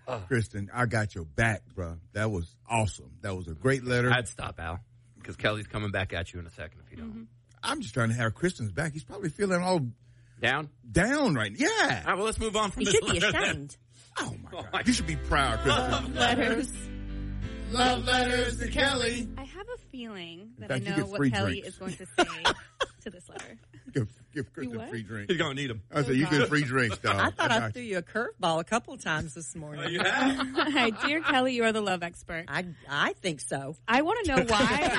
Kristen, I got your back, bro. That was awesome. That was a great letter. I'd stop, Al, because Kelly's coming back at you in a second if you don't. I'm just trying to have Kristen's back. He's probably feeling all Down right now. Yeah. All right, well, let's move on from You this should be letter. ashamed. Oh, my God. You should be proud, Kristen. Letters. Love letters to Kelly. I have a feeling that In fact, I you know get what free Kelly drinks. is going to say to this letter. Give Kristen what? free drinks. He's going to need them. I said, you get free drinks, dog. I thought I got threw you. you a curveball a couple of times this morning. You have? Hi, dear Kelly, you are the love expert. I think so. I want to know why.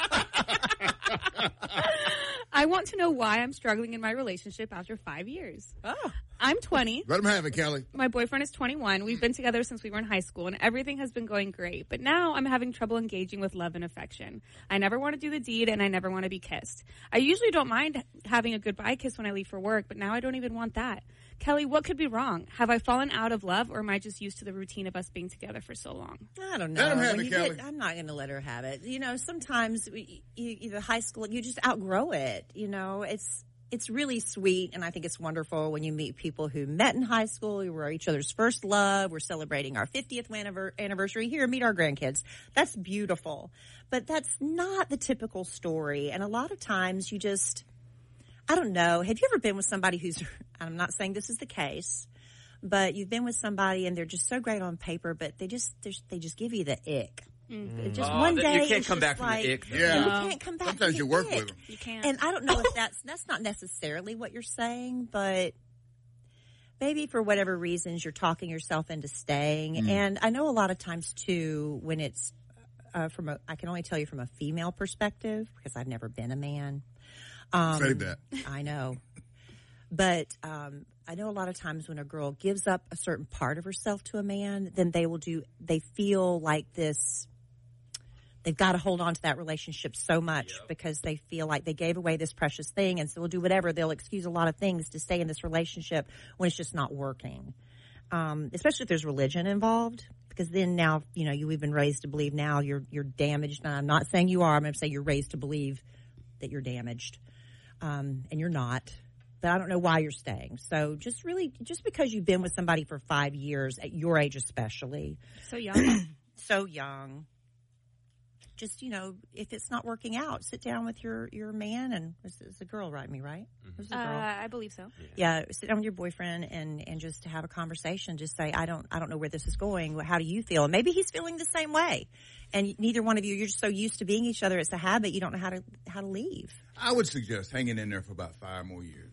I want to know why I'm struggling in my relationship after 5 years. Oh. I'm 20. Let him have it, Kelly. My boyfriend is 21. We've been together since we were in high school, and everything has been going great. But now I'm having trouble engaging with love and affection. I never want to do the deed, and I never want to be kissed. I usually don't mind having a goodbye kiss when I leave for work, but now I don't even want that. Kelly, what could be wrong? Have I fallen out of love, or am I just used to the routine of us being together for so long? I don't know. Let him have When it, you Kelly. I'm not going to let her have it. You know, sometimes either high school, you just outgrow it. You know, it's really sweet, and I think it's wonderful when you meet people who met in high school, who were each other's first love. We're celebrating our 50th anniversary here. Meet our grandkids. That's beautiful, but that's not the typical story. And a lot of times, you just, I don't know. Have you ever been with somebody who's? I'm not saying this is the case, but you've been with somebody and they're just so great on paper, but they just give you the ick. Just one day, you can't it's come just back from the ick. Yeah. You can't come back. Sometimes from you the work ick. with them. You can't. And I don't know if that's not necessarily what you're saying, but maybe for whatever reasons you're talking yourself into staying. And I know a lot of times too, when it's I can only tell you from a female perspective because I've never been a man. Save that. I know. But I know a lot of times when a girl gives up a certain part of herself to a man, then they feel like this, they've got to hold on to that relationship so much because they feel like they gave away this precious thing, and so they'll do whatever. They'll excuse a lot of things to stay in this relationship when it's just not working. Especially if there's religion involved, because then now, you know, we've been raised to believe now you're damaged. And I'm not saying you are. I'm going to say you're raised to believe that you're damaged. And you're not. But I don't know why you're staying. So just because you've been with somebody for 5 years, at your age especially. So young. So young. Just, you know, if it's not working out, sit down with your man and it's a girl writing me, right? It was a girl. I believe so. Yeah, sit down with your boyfriend and just have a conversation. Just say, I don't know where this is going. How do you feel? And maybe he's feeling the same way. And neither one of you're just so used to being each other. It's a habit. You don't know how to leave. I would suggest hanging in there for about 5 more years.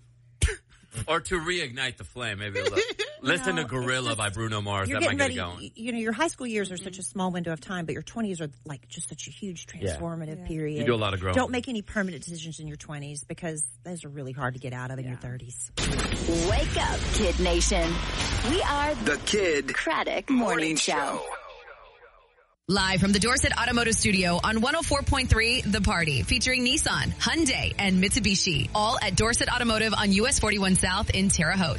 Or to reignite the flame, maybe listen to Gorilla by Bruno Mars. You're That might getting get ready. it going. You know, your high school years are such a small window of time, but your 20s are like just such a huge transformative period. You do a lot of growing. Don't make any permanent decisions in your 20s because those are really hard to get out of in your 30s. Wake up, Kid Nation. We are The Kid Craddock Morning Show. Live from the Dorset Automotive Studio on 104.3 The Party, featuring Nissan, Hyundai, and Mitsubishi, all at Dorset Automotive on US 41 South in Terre Haute.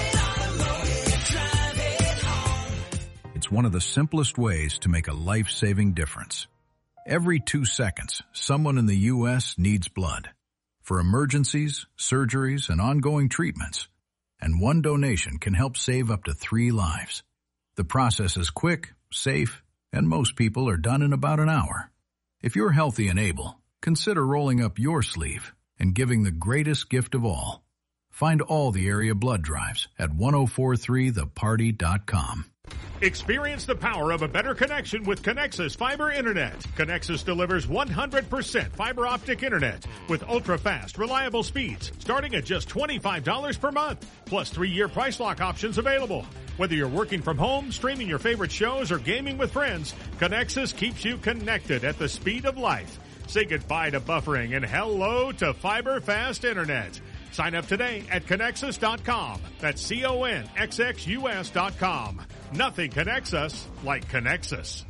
It's one of the simplest ways to make a life-saving difference. Every 2 seconds, someone in the U.S. needs blood for emergencies, surgeries, and ongoing treatments. And one donation can help save up to 3 lives. The process is quick, safe, and most people are done in about an hour. If you're healthy and able, consider rolling up your sleeve and giving the greatest gift of all. Find all the area blood drives at 1043theparty.com. Experience the power of a better connection with Connexus Fiber Internet. Connexus delivers 100% fiber optic internet with ultra-fast, reliable speeds starting at just $25 per month, plus 3-year price lock options available. Whether you're working from home, streaming your favorite shows, or gaming with friends, Connexus keeps you connected at the speed of light. Say goodbye to buffering and hello to fiber fast internet. Sign up today at Connexus.com. That's CONXXUS.com. Nothing connects us like Connexus.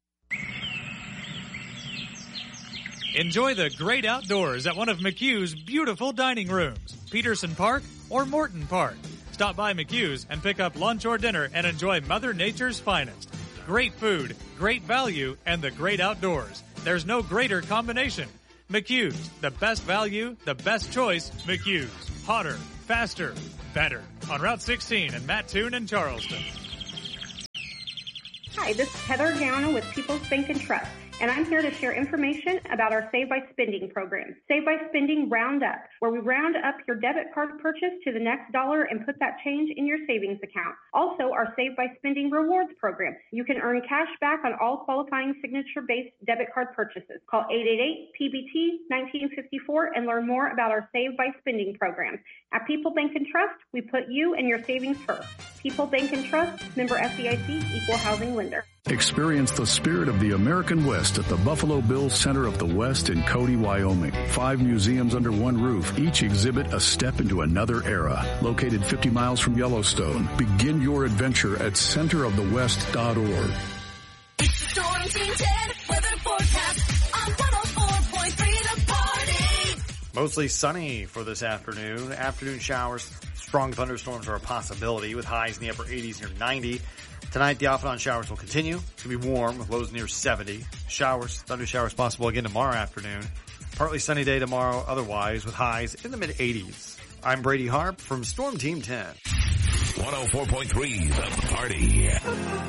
Enjoy the great outdoors at one of McHugh's beautiful dining rooms, Peterson Park or Morton Park. Stop by McHugh's and pick up lunch or dinner and enjoy Mother Nature's finest. Great food, great value, and the great outdoors. There's no greater combination. McHugh's, the best value, the best choice, McHugh's. Hotter, faster, better. On Route 16 in Mattoon and Charleston. Hi, this is Heather Gowna with People's Bank and Trust, and I'm here to share information about our Save by Spending program. Save by Spending Round Up, where we round up your debit card purchase to the next dollar and put that change in your savings account. Also, our Save by Spending Rewards program. You can earn cash back on all qualifying signature-based debit card purchases. Call 888-PBT-1954 and learn more about our Save by Spending program. At People Bank and Trust, we put you and your savings first. People Bank and Trust, member FDIC, equal housing lender. Experience the spirit of the American West at the Buffalo Bills Center of the West in Cody, Wyoming. 5 museums under one roof. Each exhibit a step into another era. Located 50 miles from Yellowstone. Begin your adventure at centerofthewest.org. Storm Team 10 weather forecast on 104.3 The Party. Mostly sunny for this afternoon. Afternoon showers, strong thunderstorms are a possibility with highs in the upper 80s near 90. Tonight, the off-and-on showers will continue. It's going to be warm with lows near 70. Showers, thunder showers possible again tomorrow afternoon. Partly sunny day tomorrow otherwise with highs in the mid-80s. I'm Brady Harp from Storm Team 10. 104.3 The Party.